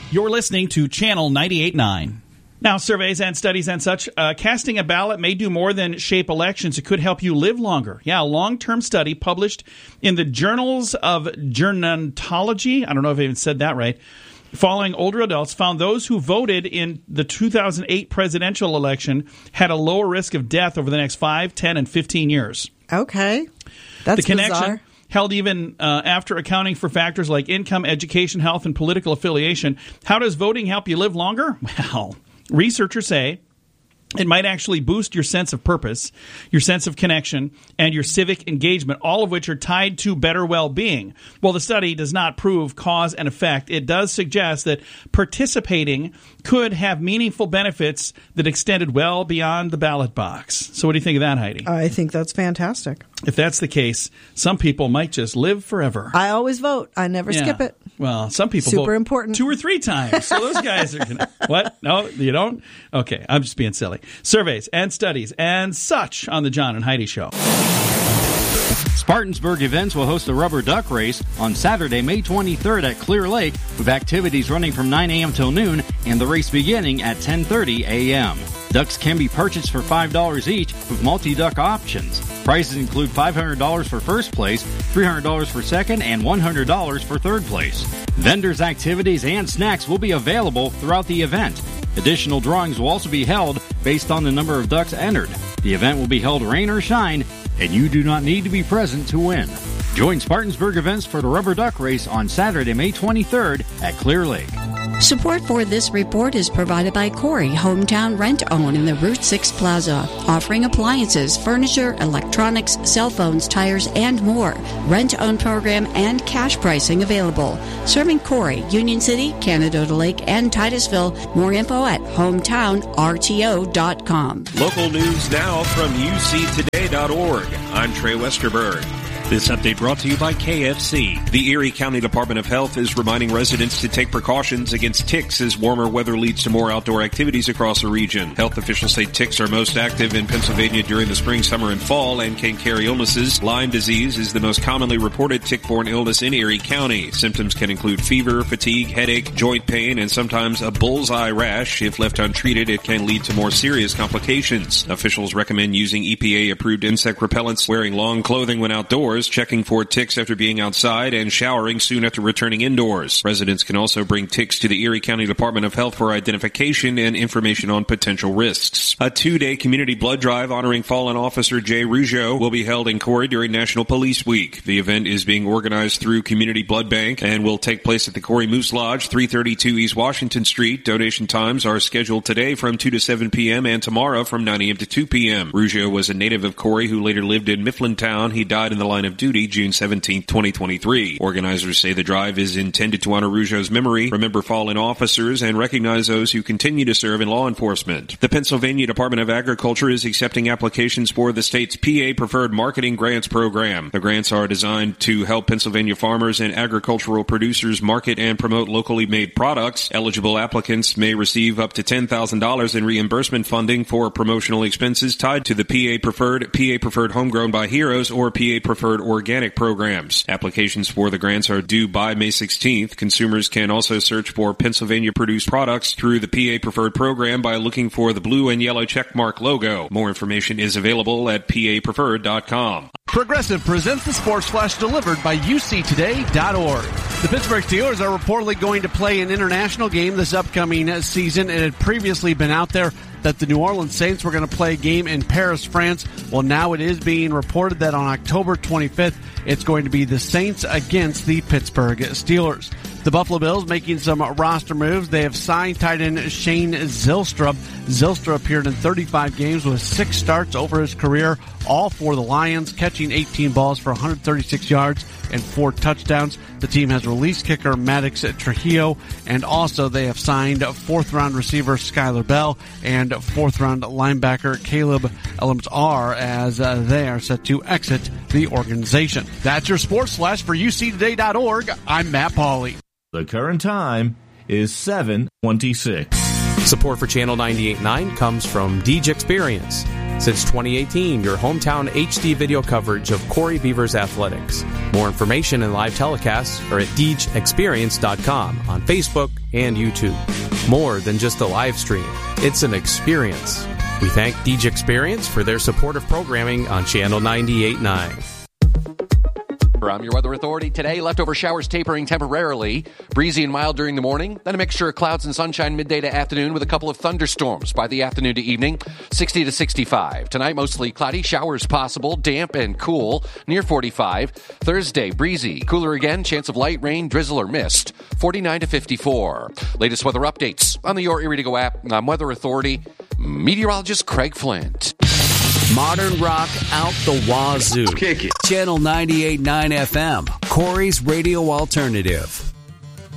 You're listening to Channel 98.9. Now, surveys and studies and such, casting a ballot may do more than shape elections. It could help you live longer. Yeah, a long-term study published in the Journals of Gerontology, I don't know if I even said that right, following older adults, found those who voted in the 2008 presidential election had a lower risk of death over the next 5, 10, and 15 years. Okay. That's the connection bizarre. Held even after accounting for factors like income, education, health, and political affiliation. How does voting help you live longer? Well, researchers say it might actually boost your sense of purpose, your sense of connection, and your civic engagement, all of which are tied to better well-being. While the study does not prove cause and effect, it does suggest that participating could have meaningful benefits that extended well beyond the ballot box. So what do you think of that, Heidi? I think that's fantastic. If that's the case, some people might just live forever. I always vote. I never skip it. Well, some people Super vote important. 2 or 3 times. So those guys are going to... What? No, you don't? Okay, I'm just being silly. Surveys and studies and such on the John and Heidi Show. Spartansburg Events will host the Rubber Duck Race on Saturday, May 23rd at Clear Lake, with activities running from 9 a.m. till noon and the race beginning at 10:30 a.m. Ducks can be purchased for $5 each with multi-duck options. Prices include $500 for first place, $300 for second, and $100 for third place. Vendors, activities, and snacks will be available throughout the event. Additional drawings will also be held based on the number of ducks entered. The event will be held rain or shine, and you do not need to be present to win. Join Spartansburg Events for the Rubber Duck Race on Saturday, May 23rd at Clear Lake. Support for this report is provided by Corey Hometown Rent-Own in the Route 6 Plaza, offering appliances, furniture, electronics, cell phones, tires, and more. Rent-Own program and cash pricing available. Serving Corey, Union City, Canada Lake, and Titusville. More info at hometownrto.com. Local news now from uctoday.org. I'm Trey Westerberg. This update brought to you by KFC. The Erie County Department of Health is reminding residents to take precautions against ticks as warmer weather leads to more outdoor activities across the region. Health officials say ticks are most active in Pennsylvania during the spring, summer, and fall and can carry illnesses. Lyme disease is the most commonly reported tick-borne illness in Erie County. Symptoms can include fever, fatigue, headache, joint pain, and sometimes a bullseye rash. If left untreated, it can lead to more serious complications. Officials recommend using EPA-approved insect repellents, wearing long clothing when outdoors, checking for ticks after being outside, and showering soon after returning indoors. Residents can also bring ticks to the Erie County Department of Health for identification and information on potential risks. A 2-day community blood drive honoring fallen officer Jay Rougeau will be held in Corey during National Police Week. The event is being organized through Community Blood Bank and will take place at the Corey Moose Lodge, 332 East Washington Street. Donation times are scheduled today from 2 to 7 p.m. and tomorrow from 9 a.m. to 2 p.m. Rougeau was a native of Corey who later lived in Mifflintown. He died in the line of duty June 17, 2023. Organizers say the drive is intended to honor Rougeau's memory, remember fallen officers, and recognize those who continue to serve in law enforcement. The Pennsylvania Department of Agriculture is accepting applications for the state's PA Preferred Marketing Grants program. The grants are designed to help Pennsylvania farmers and agricultural producers market and promote locally made products. Eligible applicants may receive up to $10,000 in reimbursement funding for promotional expenses tied to the PA Preferred Homegrown by Heroes, or PA Preferred Organic programs. Applications for the grants are due by May 16th. Consumers can also search for Pennsylvania-produced products through the PA Preferred program by looking for the blue and yellow checkmark logo. More information is available at papreferred.com. Progressive presents the Sports Flash delivered by uctoday.org. The Pittsburgh Steelers are reportedly going to play an international game this upcoming season. It had previously been out there that the New Orleans Saints were going to play a game in Paris, France. Well, now it is being reported that on October 25th, it's going to be the Saints against the Pittsburgh Steelers. The Buffalo Bills making some roster moves. They have signed tight end Shane Zylstra. Zylstra appeared in 35 games with 6 starts over his career, all for the Lions, catching 18 balls for 136 yards and 4 touchdowns. The team has released kicker Maddox Trujillo, and also they have signed 4th-round receiver Skylar Bell and 4th-round linebacker Caleb Elams-R as they are set to exit the organization. That's your Sports Flash for UCToday.org. I'm Matt Pauley. The current time is 7:26. Support for Channel 98.9 comes from Deej Experience. Since 2018, your hometown HD video coverage of Corey Beavers athletics. More information and live telecasts are at DeegeExperience.com on Facebook and YouTube. More than just a live stream, it's an experience. We thank Deej Experience for their support of programming on Channel 98.9. I'm your weather authority. Today, leftover showers tapering temporarily. Breezy and mild during the morning. Then a mixture of clouds and sunshine midday to afternoon with a couple of thunderstorms by the afternoon to evening. 60 to 65. Tonight, mostly cloudy. Showers possible. Damp and cool. Near 45. Thursday, breezy. Cooler again. Chance of light rain, drizzle, or mist. 49 to 54. Latest weather updates on the Your Erie to Go app. I'm weather authority meteorologist Craig Flint. Modern rock out the wazoo. Kick it. Channel 98.9 FM, Corey's Radio Alternative.